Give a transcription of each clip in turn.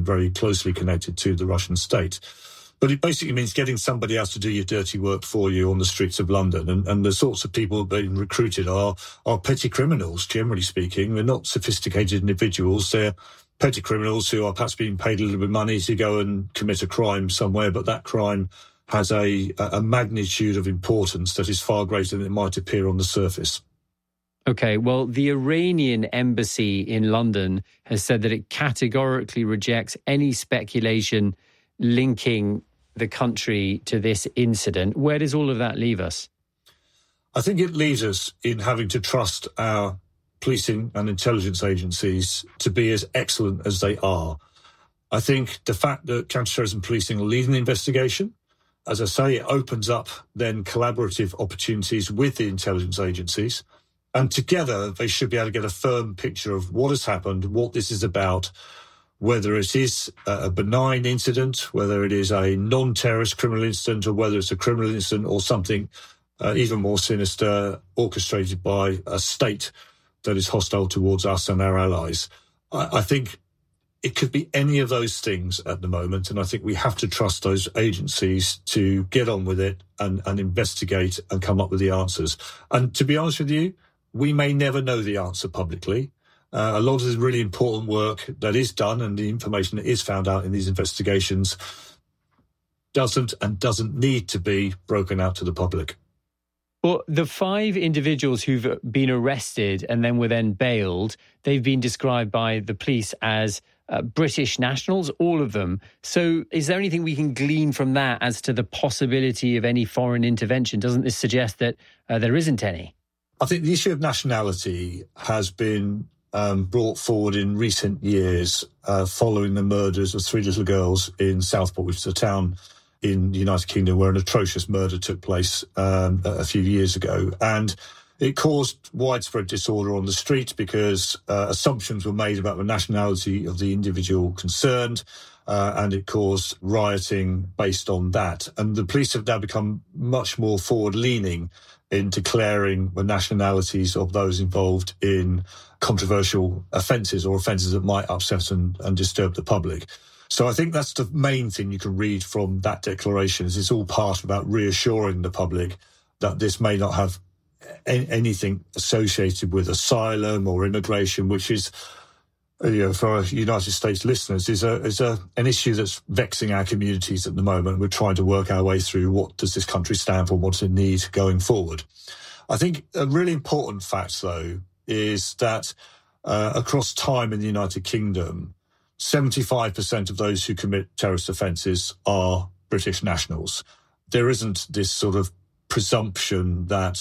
very closely connected to the Russian state. But it basically means getting somebody else to do your dirty work for you on the streets of London. And the sorts of people being recruited are petty criminals, generally speaking. They're not sophisticated individuals. They're petty criminals who are perhaps being paid a little bit of money to go and commit a crime somewhere, but that crime has a magnitude of importance that is far greater than it might appear on the surface. Okay, well, the Iranian embassy in London has said that it categorically rejects any speculation linking the country to this incident. Where does all of that leave us? I think it leaves us in having to trust our policing and intelligence agencies to be as excellent as they are. I think the fact that counterterrorism policing are leading the investigation, as I say, it opens up then collaborative opportunities with the intelligence agencies. And together they should be able to get a firm picture of what has happened, what this is about, whether it is a benign incident, whether it is a non-terrorist criminal incident, or whether it's a criminal incident or something even more sinister, orchestrated by a state that is hostile towards us and our allies. I think it could be any of those things at the moment, and I think we have to trust those agencies to get on with it and investigate and come up with the answers. And to be honest with you, we may never know the answer publicly. A lot of the really important work that is done and the information that is found out in these investigations doesn't need to be broken out to the public. Well, the 5 individuals who've been arrested and then were then bailed, they've been described by the police as British nationals, all of them. So is there anything we can glean from that as to the possibility of any foreign intervention? Doesn't this suggest that there isn't any? I think the issue of nationality has been brought forward in recent years following the murders of 3 little girls in Southport, which is a town in the United Kingdom where an atrocious murder took place a few years ago. And it caused widespread disorder on the street because assumptions were made about the nationality of the individual concerned, and it caused rioting based on that. And the police have now become much more forward-leaning in declaring the nationalities of those involved in controversial offences or offences that might upset and disturb the public. So I think that's the main thing you can read from that declaration, is it's all part about reassuring the public that this may not have anything associated with asylum or immigration, which is, for our United States listeners, is an issue that's vexing our communities at the moment. We're trying to work our way through what does this country stand for, what does it need going forward. I think a really important fact, though, is that across time in the United Kingdom, 75% of those who commit terrorist offences are British nationals. There isn't this sort of presumption that,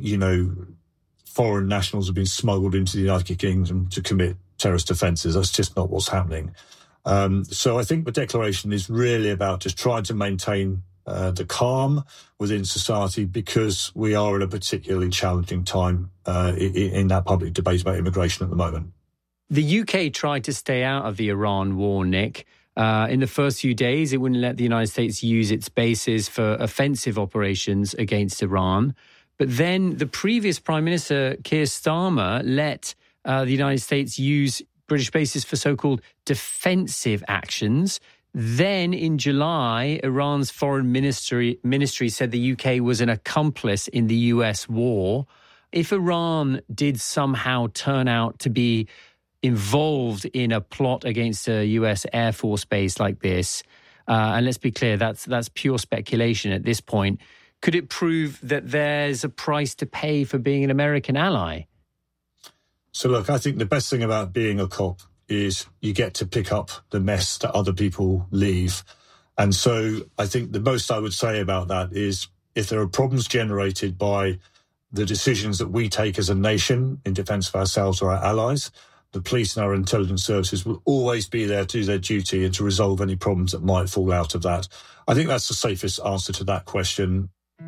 foreign nationals have been smuggled into the United Kingdom to commit terrorist offences. That's just not what's happening. So I think the declaration is really about just trying to maintain the calm within society, because we are in a particularly challenging time in that public debate about immigration at the moment. The UK tried to stay out of the Iran war, Nick. In the first few days, it wouldn't let the United States use its bases for offensive operations against Iran. But then the previous Prime Minister, Keir Starmer, let the United States use British bases for so-called defensive actions. Then in July, Iran's foreign ministry said the UK was an accomplice in the US war. If Iran did somehow turn out to be involved in a plot against a US Air Force base like this, and let's be clear, that's pure speculation at this point, could it prove that there's a price to pay for being an American ally? So look, I think the best thing about being a cop is you get to pick up the mess that other people leave. And so I think the most I would say about that is, if there are problems generated by the decisions that we take as a nation in defence of ourselves or our allies, the police and our intelligence services will always be there to do their duty and to resolve any problems that might fall out of that. I think that's the safest answer to that question.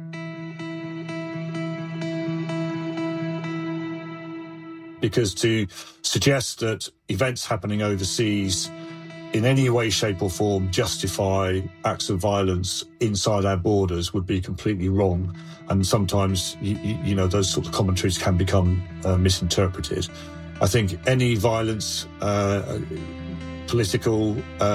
Because to suggest that events happening overseas in any way, shape or form justify acts of violence inside our borders would be completely wrong. And sometimes, those sort of commentaries can become misinterpreted. I think any violence, political